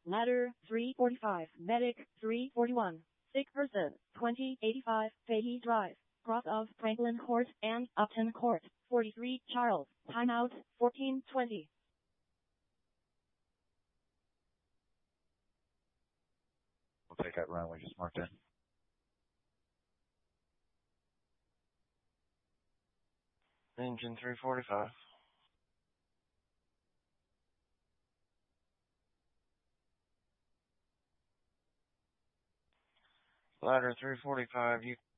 Ladder 345, Medic 341, sick person 2085, Fahey Drive, cross of Franklin Court and Upton Court, 43 Charles, timeout 1420. We'll take that run we just marked in. Engine 345. Ladder 345, you